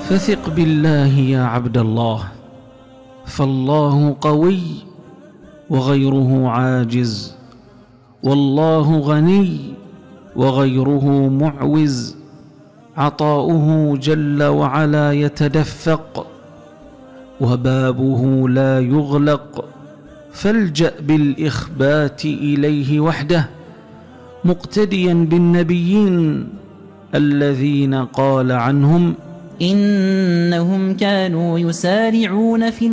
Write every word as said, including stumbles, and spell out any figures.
فثق بالله يا عبد الله، فالله قوي وغيره عاجز، والله غني وغيره معوز، عطاؤه جل وعلا يتدفق وبابه لا يغلق، فالجأ بالإخبات إليه وحده مقتديا بالنبيين الذين قال عنهم إنهم كانوا يسارعون في